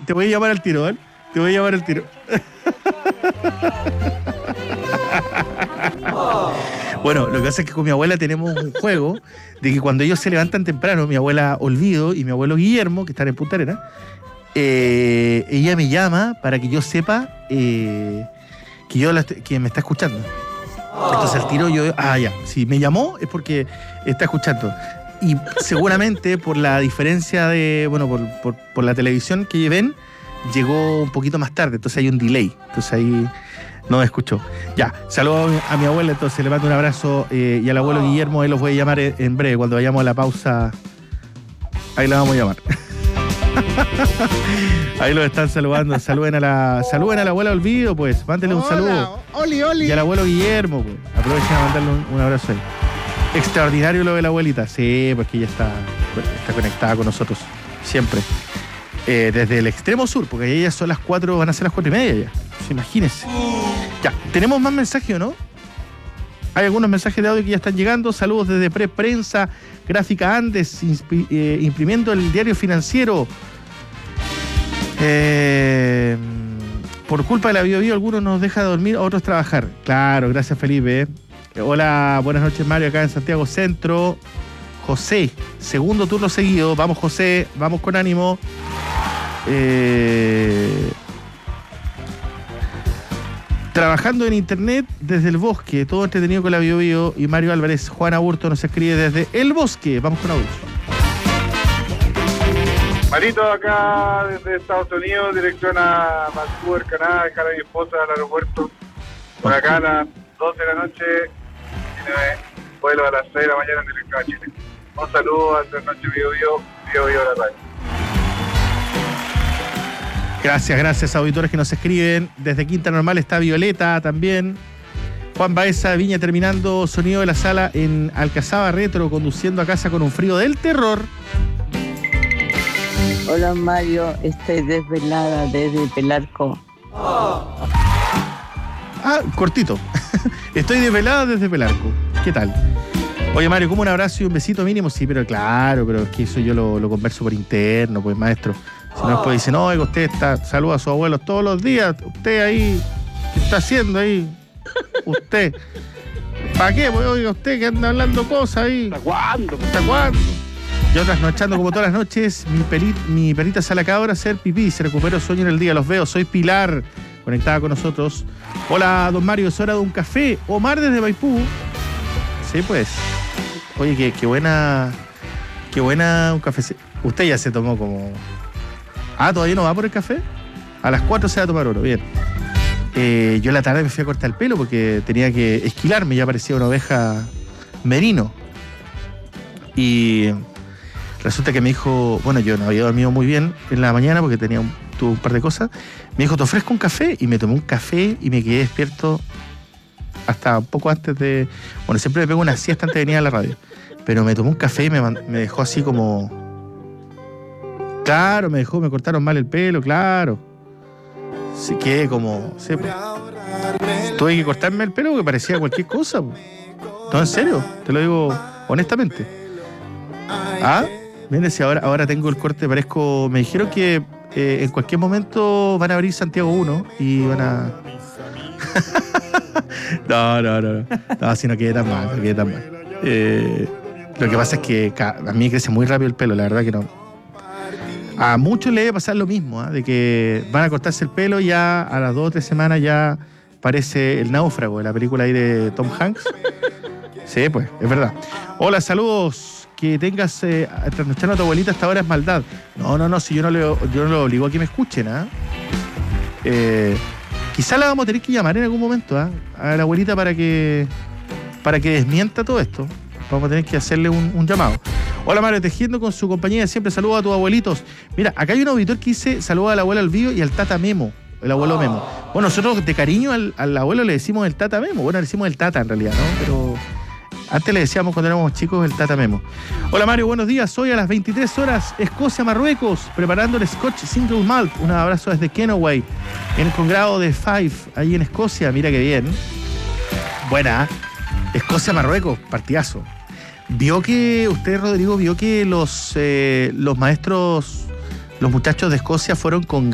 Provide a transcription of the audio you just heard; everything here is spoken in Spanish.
te voy a llamar al tiro, ¿eh? Te voy a llamar al tiro. Bueno, lo que pasa es que con mi abuela tenemos un juego de que cuando ellos se levantan temprano, mi abuela Olvido y mi abuelo Guillermo, que están en Punta Arenas, ella me llama para que yo sepa que me está escuchando. Entonces al tiro yo, ya, si me llamó es porque está escuchando. Y seguramente por la diferencia de, bueno, por la televisión que ven, llegó un poquito más tarde, entonces hay un delay. Entonces ahí no me escuchó. Ya, saludo a mi abuela, entonces le mando un abrazo y al abuelo Guillermo, ahí los voy a llamar en breve, cuando vayamos a la pausa, ahí la vamos a llamar. Ahí los están saludando. Saluden a la abuela Olvido, pues. Mándenle un saludo. Oli. Y al abuelo Guillermo, pues. Aprovechen a mandarle un abrazo ahí. Extraordinario lo de la abuelita. Sí, pues que ella está conectada con nosotros. Siempre. Desde el extremo sur, porque ahí ya son las 4, van a ser las 4:30 ya. Pues imagínense. Ya, ¿tenemos más mensajes o no? Hay algunos mensajes de audio que ya están llegando. Saludos desde Prensa Gráfica Andes, imprimiendo el diario financiero. Por culpa de la Bio algunos nos deja dormir, otros trabajar. Claro, gracias Felipe. Hola, buenas noches Mario, acá en Santiago Centro. José, segundo turno seguido. Vamos José, vamos con ánimo. Trabajando en internet desde el bosque, todo entretenido con la Bio. Y Mario Álvarez, Juan Aburto nos escribe desde el bosque. Vamos con audio. Marito, acá desde Estados Unidos, dirección a Vancouver, Canadá, dejar a mi esposa al aeropuerto. Por acá a las 12 de la noche, tiene vuelo a las 6 de la mañana en dirección a Chile. Un saludo a Noche Bio la radio. Gracias, auditores que nos escriben. Desde Quinta Normal está Violeta también. Juan Baeza, Viña terminando sonido de la sala en Alcazaba Retro, conduciendo a casa con un frío del terror. Hola Mario, estoy desvelada desde Pelarco. Cortito. Estoy desvelada desde Pelarco. ¿Qué tal? Oye Mario, ¿cómo un abrazo y un besito mínimo? Sí, pero claro, pero es que eso yo lo converso por interno, pues maestro. Si no, después dicen, oiga, usted saluda a sus abuelos todos los días. Usted ahí, ¿qué está haciendo ahí? Usted. ¿Para qué? Pues, oiga, usted que anda hablando cosas ahí. ¿Hasta cuándo? Yo trasnochando como todas las noches, mi perita sale acá ahora a hacer pipí, se recupera el sueño en el día, los veo, soy Pilar, conectada con nosotros. Hola, don Mario, es hora de un café. Omar desde Maipú. Sí, pues. Oye, qué buena un café. Usted ya se tomó como... ¿todavía no va por el café? A las 4 se va a tomar oro, bien. Yo en la tarde me fui a cortar el pelo porque tenía que esquilarme, ya parecía una oveja merino. Y resulta que me dijo, bueno, yo no había dormido muy bien en la mañana porque tuve un par de cosas. Me dijo, ¿te ofrezco un café? Y me tomé un café y me quedé despierto hasta un poco antes de... Bueno, siempre me pego una siesta antes de venir a la radio. Pero me tomé un café y me dejó así como... Claro, me cortaron mal el pelo, claro. Sí, quedé como... Sí, pues. Tuve que cortarme el pelo porque parecía cualquier cosa. Pues. No, en serio, te lo digo honestamente. Miren, si ahora tengo el corte, parezco... Me dijeron que en cualquier momento van a abrir Santiago 1 y van a... No, si no quede tan mal, lo que pasa es que a mí crece muy rápido el pelo, la verdad que no. A muchos le debe pasar lo mismo, de que van a cortarse el pelo y ya a las 2 o 3 semanas ya parece El Náufrago, la película ahí de Tom Hanks. Sí, pues, es verdad. Hola, saludos. Que tengas trasnochando a tu abuelita hasta ahora es maldad. No, si yo no lo obligo a que me escuchen, quizá la vamos a tener que llamar en algún momento, a la abuelita para que desmienta todo esto. Vamos a tener que hacerle un llamado. Hola Mario, tejiendo con su compañía de siempre. Saludos a tus abuelitos. Mira, acá hay un auditor que dice saludos a la abuela Olvido y al tata Memo, el abuelo Memo. Bueno, nosotros de cariño al abuelo le decimos el tata Memo. Bueno, le decimos el tata en realidad, ¿no? Pero antes le decíamos cuando éramos chicos el tata Memo. Hola Mario, buenos días. Hoy a las 23 horas, Escocia, Marruecos, preparando el Scotch Single Malt. Un abrazo desde Kenoway, en el congrado de Fife, ahí en Escocia. Mira qué bien. Buena, Escocia, Marruecos, partidazo. Rodrigo, vio que los maestros, los muchachos de Escocia fueron con